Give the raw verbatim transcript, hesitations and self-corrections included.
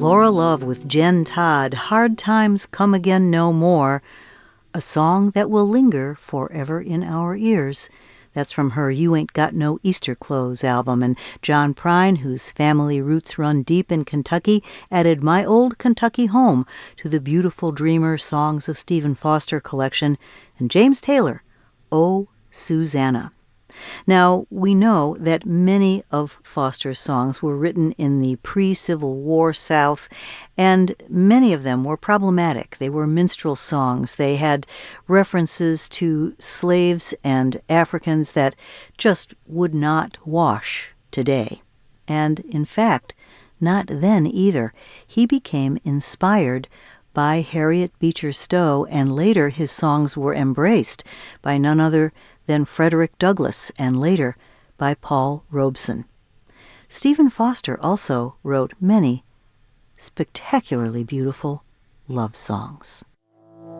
Laura Love with Jen Todd, Hard Times Come Again No More, a song that will linger forever in our ears. That's from her You Ain't Got No Easter Clothes album. And John Prine, whose family roots run deep in Kentucky, added My Old Kentucky Home to the Beautiful Dreamer Songs of Stephen Foster collection. And James Taylor, Oh, Susanna. Now, we know that many of Foster's songs were written in the pre-Civil War South, and many of them were problematic. They were minstrel songs. They had references to slaves and Africans that just would not wash today. And, in fact, not then either. He became inspired by Harriet Beecher Stowe, and later his songs were embraced by none other than Frederick Douglass, and later by Paul Robeson. Stephen Foster also wrote many spectacularly beautiful love songs.